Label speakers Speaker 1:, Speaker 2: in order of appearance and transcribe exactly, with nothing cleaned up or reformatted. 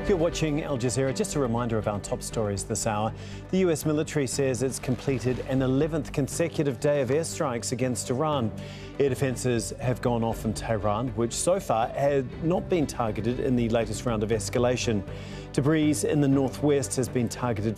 Speaker 1: You're watching Al Jazeera. Just a reminder of our top stories this hour. The U S military says it's completed an eleventh consecutive day of airstrikes against Iran. Air defences have gone off in Tehran, which so far had not been targeted in the latest round of escalation. Tabriz in the northwest has been targeted